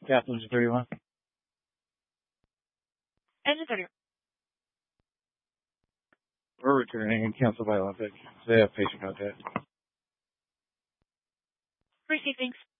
Captain's 31. Engine 30. We're returning and cancel by Olympic. They have patient contact. Receive, thanks.